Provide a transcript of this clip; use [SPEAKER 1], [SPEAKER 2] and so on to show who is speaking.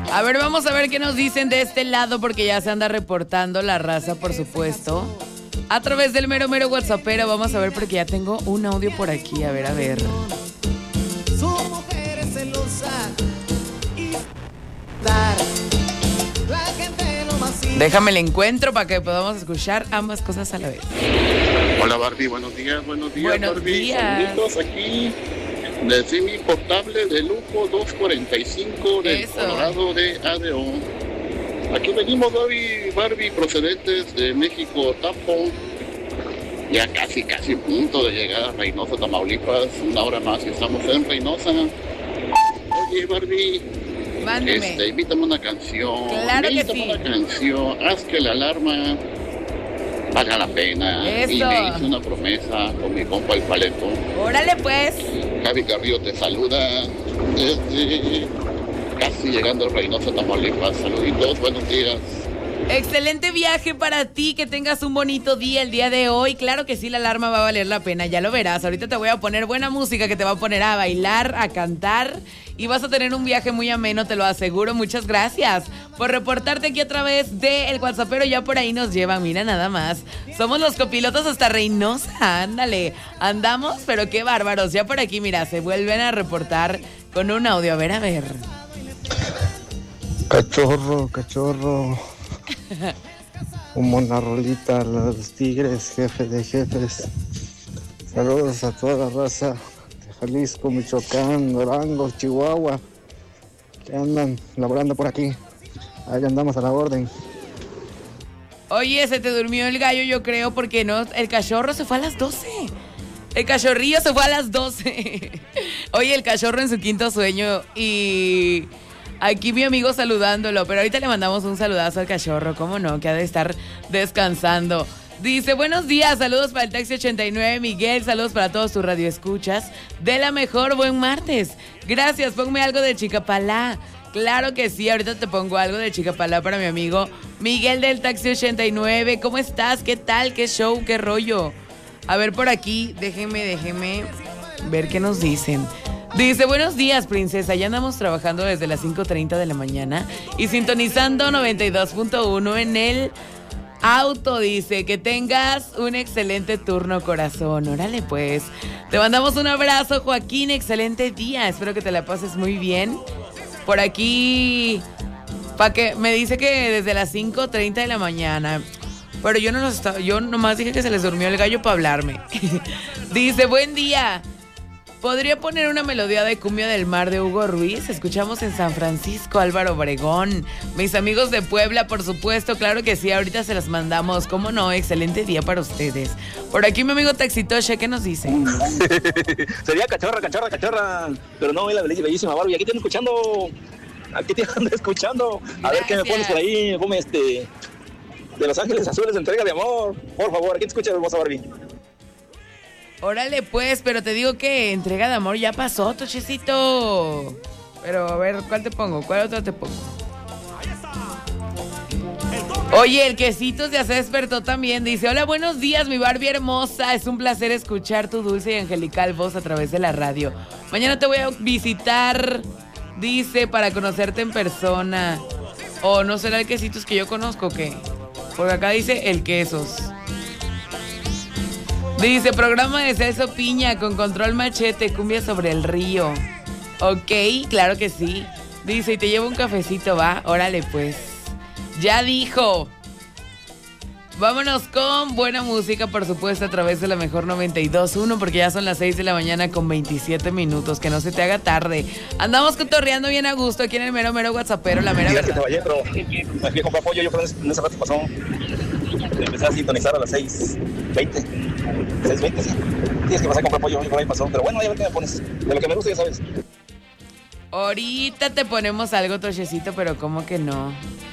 [SPEAKER 1] A ver, vamos a ver qué nos dicen de este lado, porque ya se anda reportando la raza, por supuesto. A través del mero WhatsAppero, vamos a ver, porque ya tengo un audio por aquí. A ver, a ver.
[SPEAKER 2] Su mujer es celosa y dar. La gente lo vacía.
[SPEAKER 1] Déjame el encuentro para que podamos escuchar ambas cosas a la vez.
[SPEAKER 3] Hola Barbie, buenos días
[SPEAKER 1] Buenos
[SPEAKER 3] Barbie.
[SPEAKER 1] días.
[SPEAKER 3] Saluditos aquí desde mi portable de lujo 245 del
[SPEAKER 1] Eso.
[SPEAKER 3] Colorado de ADO. Aquí venimos Barbie, procedentes de México, Tampón. Ya casi punto de llegar a Reynosa, Tamaulipas. Una hora más y estamos en Reynosa. Oye Barbie,
[SPEAKER 1] Mándeme.
[SPEAKER 3] invítame una canción.
[SPEAKER 1] Claro que
[SPEAKER 3] Invítame
[SPEAKER 1] sí.
[SPEAKER 3] una canción. Haz que la alarma valga la pena.
[SPEAKER 1] Eso.
[SPEAKER 3] Y me hice una promesa con mi compa el Paleto.
[SPEAKER 1] Órale, pues.
[SPEAKER 3] Javi Carrillo te saluda desde casi llegando a Reynosa, Tamaulipas. Saluditos, buenos días.
[SPEAKER 1] Excelente viaje para ti, que tengas un bonito día el día de hoy. Claro que sí, la alarma va a valer la pena, ya lo verás. Ahorita te voy a poner buena música que te va a poner a bailar, a cantar, y vas a tener un viaje muy ameno, te lo aseguro. Muchas gracias por reportarte aquí a través del WhatsAppero. Ya por ahí nos llevan, mira nada más. Somos los copilotos hasta Reynosa, ándale. Andamos, pero qué bárbaros. Ya por aquí, mira, se vuelven a reportar con un audio. A ver, a ver.
[SPEAKER 4] Cachorro. Una rolita a los Tigres, jefe de jefes. Saludos a toda la raza de Jalisco, Michoacán, Durango, Chihuahua, que andan laborando por aquí. Ahí andamos a la orden.
[SPEAKER 1] Oye, se te durmió el gallo, yo creo, porque no, el cachorro se fue a las 12. El cachorrillo se fue a las 12. Oye, el cachorro en su quinto sueño y aquí mi amigo saludándolo, pero ahorita le mandamos un saludazo al cachorro, ¿cómo no? Que ha de estar descansando. Dice, buenos días, saludos para el Taxi 89, Miguel, saludos para todos tus radioescuchas. De la mejor, buen martes. Gracias, ponme algo de Chicapalá. Claro que sí, ahorita te pongo algo de Chicapalá para mi amigo Miguel del Taxi 89. ¿Cómo estás? ¿Qué tal? ¿Qué show? ¿Qué rollo? A ver por aquí, déjeme ver qué nos dicen. Dice, buenos días, princesa. Ya andamos trabajando desde las 5:30 de la mañana y sintonizando 92.1 en el auto. Dice, que tengas un excelente turno, corazón. Órale, pues. Te mandamos un abrazo, Joaquín. Excelente día. Espero que te la pases muy bien. Por aquí, me dice que desde las 5:30 de la mañana. Pero yo nomás dije que se les durmió el gallo para hablarme. Dice, buen día. ¿Podría poner una melodía de Cumbia del Mar de Hugo Ruiz? Escuchamos en San Francisco, Álvaro Obregón. Mis amigos de Puebla, por supuesto, claro que sí, ahorita se las mandamos. ¿Cómo no? Excelente día para ustedes. Por aquí mi amigo Taxitoche, ¿qué nos dice?
[SPEAKER 5] Sería cachorra. Pero no, es la bellísima Barbie. Aquí te ando escuchando. A ver qué me pones por ahí. Ponme de Los Ángeles Azules, entrega de amor. Por favor, aquí te escucha, hermosa Barbie.
[SPEAKER 1] Órale, pues, pero te digo que entrega de amor ya pasó, Tochecito. Pero a ver, ¿cuál te pongo? ¿Cuál otra te pongo? Oye, el Quesitos ya se despertó también. Dice, hola, buenos días, mi Barbie hermosa. Es un placer escuchar tu dulce y angelical voz a través de la radio. Mañana te voy a visitar, dice, para conocerte en persona. O no será el Quesitos que yo conozco, ¿o qué? Porque acá dice el Quesos. Dice, programa de Celso Piña con Control Machete, cumbia sobre el río. Ok, claro que sí. Dice, y te llevo un cafecito, ¿va? Órale, pues. Ya dijo. Vámonos con buena música, por supuesto, a través de la mejor 92.1, porque ya son las 6 de la mañana con 27 minutos. Que no se te haga tarde. Andamos cotorreando bien a gusto aquí en el mero WhatsAppero, la mera verdad.
[SPEAKER 5] Pero me fui a comprar pollo, yo creo que en ese rato pasó. Empecé a sintonizar a las 6:20. 6:20, sí. Tienes que pasar a comprar pollo, yo por ahí pasó. Pero bueno, ya ver qué me pones. De lo que me gusta, ya sabes.
[SPEAKER 1] Ahorita te ponemos algo, Tochecito, pero ¿cómo que no?